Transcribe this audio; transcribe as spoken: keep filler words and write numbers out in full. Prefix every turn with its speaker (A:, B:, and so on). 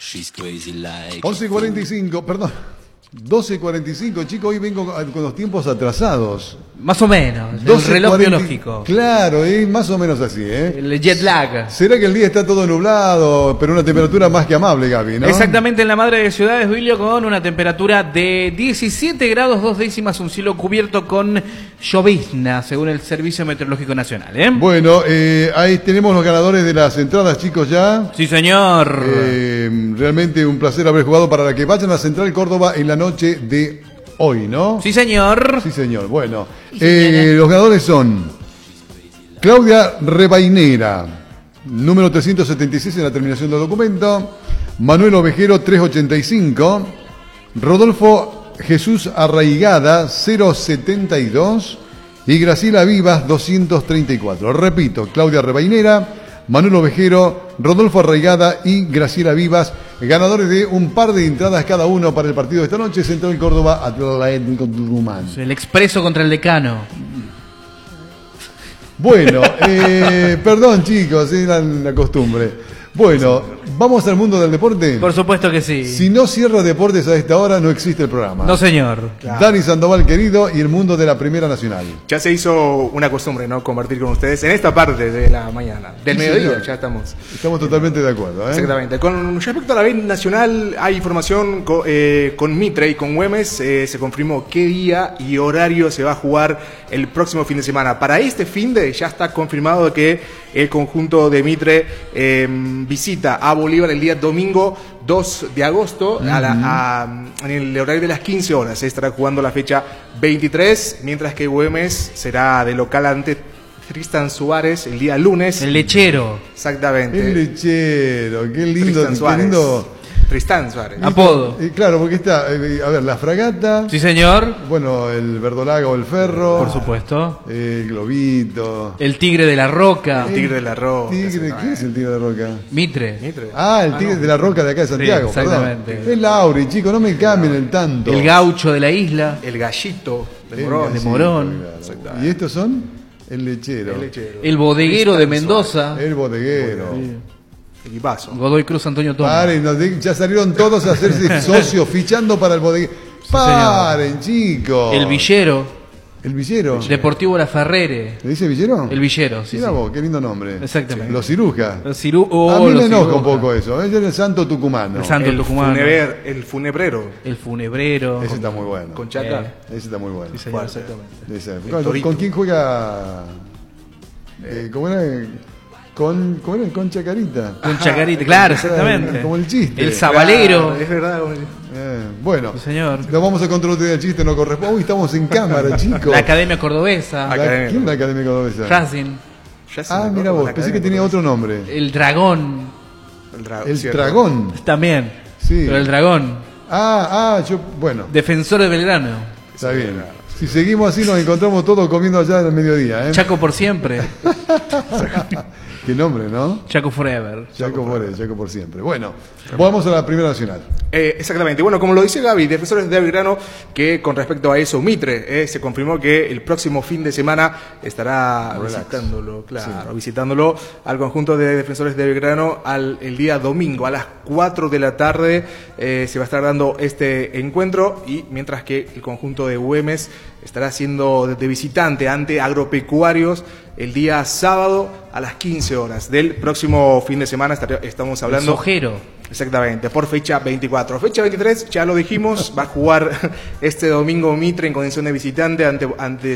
A: once y cuarenta y cinco, perdón. doce y cuarenta y cinco, chicos, hoy vengo con los tiempos atrasados.
B: Más o menos, el reloj cuarenta, biológico.
A: Claro, es más o menos así, ¿eh?
B: El jet lag.
A: ¿Será que el día está todo nublado, pero una temperatura más que amable, Gaby, ¿no?
B: Exactamente, en la madre de ciudades, Duilio, con una temperatura de diecisiete grados, dos décimas, un cielo cubierto con llovizna, según el Servicio Meteorológico Nacional, ¿eh?
A: Bueno, eh, ahí tenemos los ganadores de las entradas, chicos, ya.
B: Sí, señor.
A: Eh, realmente un placer haber jugado para la que vayan a Central Córdoba en la noche de hoy, ¿no?
B: Sí, señor.
A: Sí, señor. Bueno, eh, los ganadores son Claudia Rebainera, número trescientos setenta y seis en la terminación del documento, Manuel Ovejero trescientos ochenta y cinco, Rodolfo Jesús Arraigada cero setenta y dos y Graciela Vivas doscientos treinta y cuatro. Repito, Claudia Rebainera, Manuel Ovejero, Rodolfo Arraigada y Graciela Vivas, ganadores de un par de entradas cada uno para el partido de esta noche, Central Córdoba Atlético Tucumán.
B: El Expreso contra el Decano.
A: Bueno, eh, perdón chicos, era la costumbre. Bueno, ¿vamos al mundo del deporte?
B: Por supuesto que sí.
A: Si no cierra deportes a esta hora, no existe el programa.
B: No, señor.
A: Claro. Dani Sandoval, querido, y el mundo de la Primera Nacional.
C: Ya se hizo una costumbre, ¿no? Compartir con ustedes en esta parte de la mañana. Del
A: sí,
C: mediodía,
A: señor.
C: Ya estamos.
A: Estamos totalmente de acuerdo, ¿eh?
C: Exactamente. Con respecto a la B Nacional, hay información con, eh, con Mitre y con Güemes. Eh, se confirmó qué día y horario se va a jugar el próximo fin de semana. Para este fin de ya está confirmado que el conjunto de Mitre eh, visita a Bolívar el día domingo dos de agosto uh-huh. a la, a, en el horario de las quince horas. Se estará jugando la fecha veintitrés, mientras que Güemes será de local ante Tristan Suárez el día lunes.
B: El lechero.
C: Exactamente.
A: El lechero, qué lindo.
C: Tristan Suárez.
A: Qué lindo.
C: Tristán Suárez.
B: Apodo.
A: Eh, claro, porque está, eh, a ver, la fragata.
B: Sí, señor.
A: Bueno, el verdolaga o el ferro.
B: Por supuesto.
A: El globito.
B: El tigre de la roca.
C: El tigre de la roca.
A: Tigre, ¿qué es el tigre de la roca?
B: Mitre.
C: Mitre.
A: Ah, el tigre ah, no. de la roca de acá de Santiago.
B: Sí, exactamente.
A: Perdón. El Lauri, chicos, no me cambien el tanto.
B: El gaucho de la isla.
C: El gallito de
A: el
C: Morón.
A: Gallito,
B: de Morón.
A: Claro. ¿Y estos son? El lechero.
C: El lechero.
B: El bodeguero de Mendoza.
A: El bodeguero.
B: Sí.
C: Equipazo.
B: Godoy Cruz, Antonio Tomás.
A: Paren, ya salieron todos a hacerse socios fichando para el bodeguero. Sí, Paren, chicos.
B: El villero.
A: ¿El villero?
B: Deportivo La Ferrere.
A: ¿Le dice villero?
B: El villero, sí.
A: Mira
B: sí.
A: vos, qué lindo nombre.
B: Exactamente.
A: Los cirujas.
B: Los ciru oh,
A: a mí
B: los
A: me enoja
B: ciruja.
A: un poco eso. ¿eh? Yo era el santo tucumano.
B: El santo
C: el
B: tucumano.
C: Funeber, el funebrero.
B: El funebrero.
A: Ese está muy bueno.
C: Con Chaca.
B: Eh.
A: Ese está muy bueno.
B: Sí, señor, exactamente.
A: Ese. ¿Con, ¿Con quién juega? Eh, ¿Cómo era? Con, ¿Cómo era? Con Chacarita.
B: Con Chacarita, claro, exactamente.
A: Como el chiste.
B: El sabalero.
C: Claro, es verdad.
A: Eh, bueno,
B: sí, señor.
A: Lo vamos a controlar el chiste, no corresponde. Uy, estamos en cámara, chicos.
B: La Academia Cordobesa.
A: La,
C: Academia.
A: ¿Quién es la Academia Cordobesa?
B: Racing.
A: Ah, mira vos, pensé que tenía otro nombre.
B: El Dragón.
C: El, dra
A: el
C: cierto.
A: Dragón.
B: También.
A: Sí.
B: Pero el Dragón.
A: Ah, ah, yo, bueno.
B: Defensor de Belgrano.
A: Está bien. Si seguimos así nos encontramos todos comiendo allá al mediodía, ¿eh?
B: Chaco por siempre.
A: Qué nombre, ¿no?
B: Chaco Forever.
A: Chaco por, Chaco por siempre. Bueno, vamos a la Primera Nacional.
C: Eh, exactamente. Bueno, como lo dice Gaby, Defensores de Belgrano, que con respecto a eso, Mitre, eh, se confirmó que el próximo fin de semana estará Relax. visitándolo, claro, sí. visitándolo al conjunto de Defensores de Belgrano al, el día domingo a las cuatro de la tarde. Eh, se va a estar dando este encuentro, y mientras que el conjunto de Güemes estará siendo de visitante ante Agropecuarios el día sábado a las quince horas del próximo fin de semana. Estamos hablando...
B: El Sojero.
C: Exactamente, por fecha veinticuatro. Fecha veintitrés, ya lo dijimos, va a jugar este domingo Mitre en condición de visitante ante, ante